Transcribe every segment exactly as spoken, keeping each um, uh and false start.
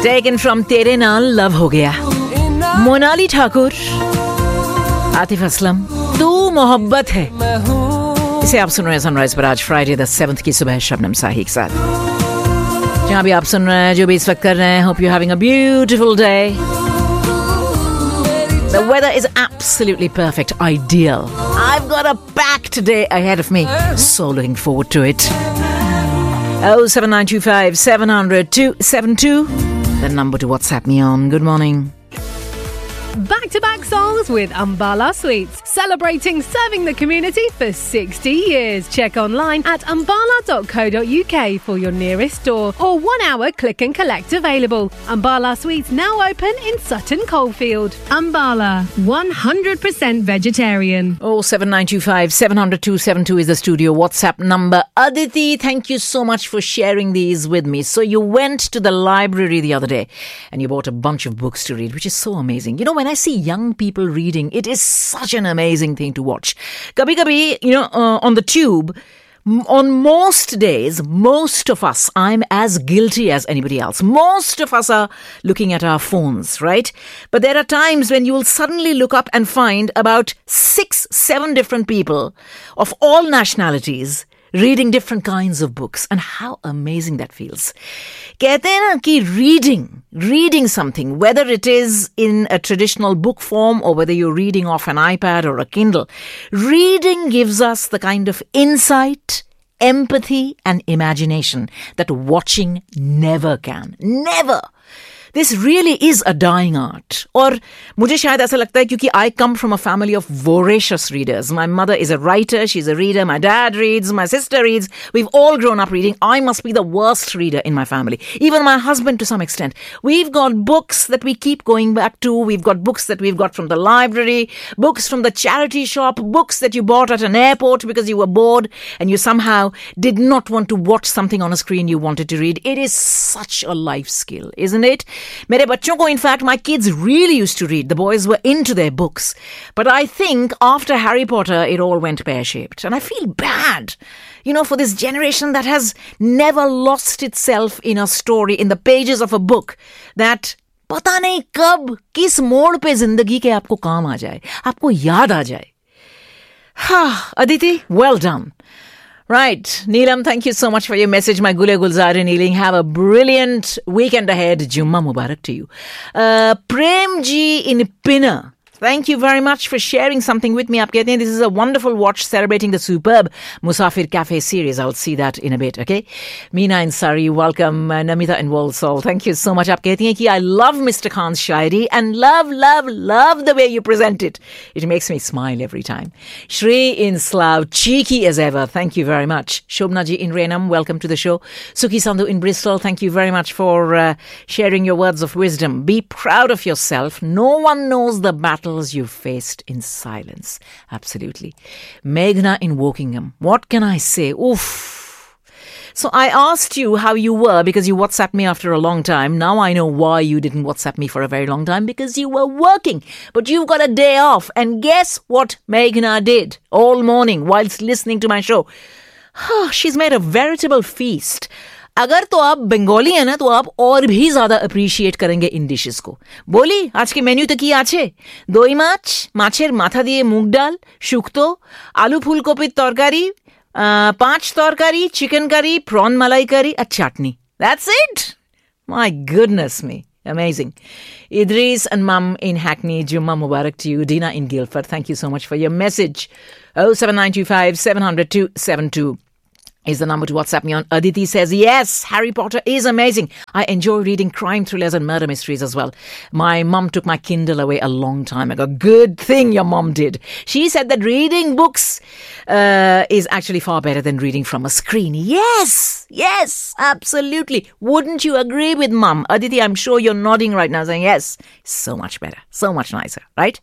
Taken from तेरे नाल love हो गया, मोनाली ठाकुर, आतिफ असलम, तू मोहब्बत है. इसे आप सुन रहे हैं सनराइज पर आज फ्राइडे द सेवंथ की सुबह शबनम साही के साथ. जहाँ भी आप सुन रहे हैं, जो भी इस वक्त कर रहे हैं, hope you're having a beautiful day. The weather is absolutely perfect, ideal. I've got a packed day ahead of me, so looking forward to it. oh seven nine two five seven hundred two seven two, the number to WhatsApp me on. Good morning. Back-to-back songs with Ambala Sweets, celebrating serving the community for sixty years. Check online at ambala dot co dot uk for your nearest store or one-hour click and collect available. Ambala Sweets now open in Sutton Coldfield. Ambala, one hundred percent vegetarian. oh seven nine two five seven hundred two seven two is the studio WhatsApp number. Aditi, thank you so much for sharing these with me. So you went to the library the other day and you bought a bunch of books to read, which is so amazing. You know, when I see young people reading, it is such an amazing thing to watch. Kabhi kabhi, you know, uh, on the tube, m- on most days, most of us, I'm as guilty as anybody else. Most of us are looking at our phones, right? But there are times when you will suddenly look up and find about six, seven different people of all nationalities reading different kinds of books, and how amazing that feels. कहते हैं ना कि reading, reading something, whether it is in a traditional book form or whether you're reading off an iPad or a Kindle, reading gives us the kind of insight, empathy and imagination that watching never can. Never. This really is a dying art. और मुझे शायद ऐसा लगता है क्योंकि I come from a family of voracious readers. My mother is a writer, she's a reader, my dad reads, my sister reads. We've all grown up reading. I must be the worst reader in my family. Even my husband to some extent. We've got books that we keep going back to. We've got books that we've got from the library, books from the charity shop, books that you bought at an airport because you were bored and you somehow did not want to watch something on a screen you wanted to read. It is such a life skill, isn't it? मेरे बच्चों को, in fact, my kids really used to read. The boys were into their books. But I think after Harry Potter, it all went pear-shaped. And I feel bad, you know, for this generation that has never lost itself in a story, in the pages of a book, that पता नहीं कब, किस मोड़ पे जिंदगी के आपको काम आ जाए, आपको याद आ जाए. Ha, Aditi, well done. Right. Neelam, thank you so much for your message. My Gule Gulzar and Neeling. Have a brilliant weekend ahead. Jumma Mubarak to you. Uh, Prem Ji in Pinner. Thank you very much for sharing something with me. Aap kehte hain, this is a wonderful watch celebrating the superb Musafir Cafe series. I'll see that in a bit, okay? Meena in Surrey, welcome. Uh, Namita in Walsall, thank you so much. Aap kehte hain ki I love Mister Khan's shairi and love, love, love the way you present it. It makes me smile every time. Shri in Slough, cheeky as ever. Thank you very much. Shobna ji in Rainham, welcome to the show. Suki Sandhu in Bristol, thank you very much for uh, sharing your words of wisdom. Be proud of yourself. No one knows the battle you faced in silence. Absolutely. Meghna in Wokingham. What can I say? Oof. So I asked you how you were because you WhatsApped me after a long time. Now I know why you didn't WhatsApp me for a very long time, because you were working. But you've got a day off. And guess what Meghna did all morning whilst listening to my show? She's made a veritable feast. अगर तो आप बंगाली है ना, तो आप और भी ज्यादा अप्रिशिएट करेंगे इन डिशेस को. बोली आज के मेन्यू तो কি আছে? দই মাছ, মাছের মাথা দিয়ে মুগ ডাল, শুক্তো, আলু ফুলকপির তরকারি, পাঁচ তরকারি, chicken curry, prawn malai curry, R chutney. That's it. My goodness me. Amazing. Idris and Mum in Hackney, Jumma Mubarak to you. Dina in Guildford, thank you so much for your message. oh seven nine two five seven hundred two seven two. Is the number to WhatsApp me on. Aditi says, yes, Harry Potter is amazing. I enjoy reading crime thrillers and murder mysteries as well. My mum took my Kindle away a long time ago. Good thing your mum did. She said that reading books uh, is actually far better than reading from a screen. Yes, yes, absolutely. Wouldn't you agree with mum? Aditi, I'm sure you're nodding right now saying, yes, so much better, so much nicer, right?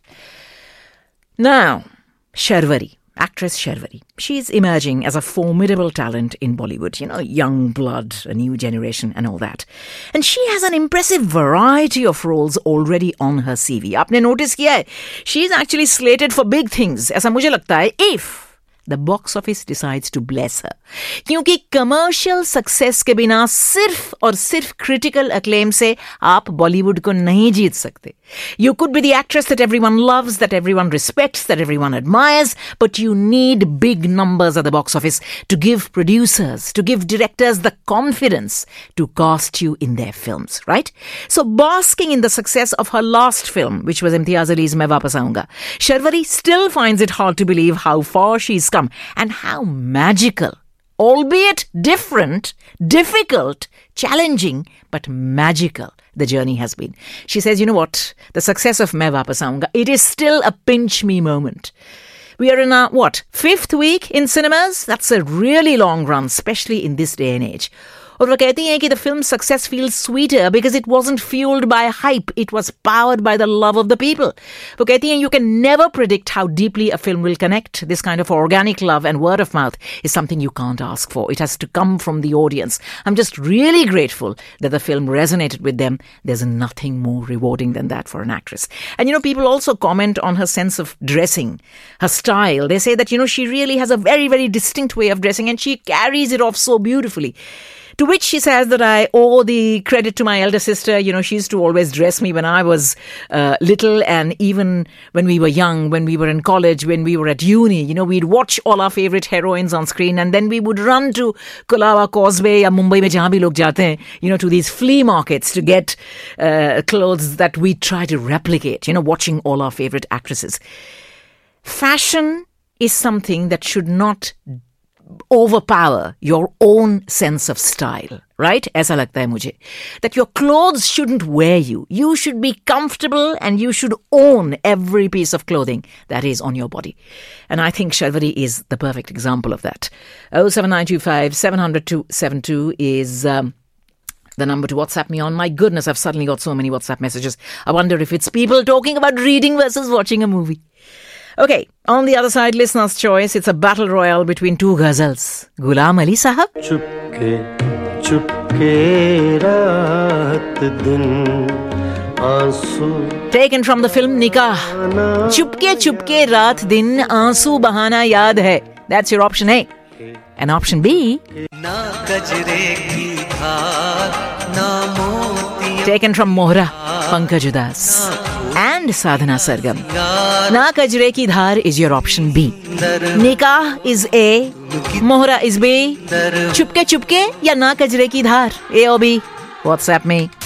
Now, Sharvari. Actress Sharvari. She's emerging as a formidable talent in Bollywood. You know, young blood, a new generation and all that. And she has an impressive variety of roles already on her C V. Aapne notice kiya hai? She's actually slated for big things. Aisa mujhe lagta hai, if the box office decides to bless her. क्योंकि commercial success के बिना सिर्फ और सिर्फ critical acclaim से आप Bollywood को नहीं जीत सकते. You could be the actress that everyone loves, that everyone respects, that everyone admires, but you need big numbers at the box office to give producers, to give directors the confidence to cast you in their films, right? So basking in the success of her last film, which was Imtiaz Ali's Main Wapas Aaunga, Sharvari still finds it hard to believe how far she's come and how magical, albeit different, difficult, challenging, but magical the journey has been. She says, you know what? The success of Main Wapas Aaunga, it is still a pinch me moment. We are in our, what, fifth week in cinemas? That's a really long run, especially in this day and age. और वो कहती हैं कि the film's success feels sweeter because it wasn't fueled by hype. It was powered by the love of the people. वो कहती हैं you can never predict how deeply a film will connect. This kind of organic love and word of mouth is something you can't ask for. It has to come from the audience. I'm just really grateful that the film resonated with them. There's nothing more rewarding than that for an actress. And you know, people also comment on her sense of dressing, her style. They say that, you know, she really has a very, very distinct way of dressing and she carries it off so beautifully. To which she says that I owe the credit to my elder sister. You know, she used to always dress me when I was uh, little, and even when we were young, when we were in college, when we were at uni, you know, we'd watch all our favorite heroines on screen and then we would run to Colaba Causeway or Mumbai mein jahan bhi log jate hain, you know, to these flea markets to get uh, clothes that we try to replicate, you know, watching all our favorite actresses. Fashion is something that should not overpower your own sense of style, right? Aisa lagta hai mujhe. That your clothes shouldn't wear you. You should be comfortable and you should own every piece of clothing that is on your body. And I think Sharvari is the perfect example of that. oh seven nine two five seven zero zero two seven two is um, the number to WhatsApp me on. My goodness, I've suddenly got so many WhatsApp messages. I wonder if it's people talking about reading versus watching a movie. Okay, on the other side, listener's choice. It's a battle royale between two ghazals. Ghulam Ali Sahab. Chupke, chupke raat din aansu. Taken from the film Nikah. Chupke, chupke raat din aansu bahana yaad hai. That's your option A. And option B. Taken from Mohra, Pankaj Udas. And Sadhana Sargam. Na Kajre Ki Dhar is your option B. Nikah is A. Mohra is B. Chupke Chupke ya Na Kajre Ki Dhar? A or B? WhatsApp me.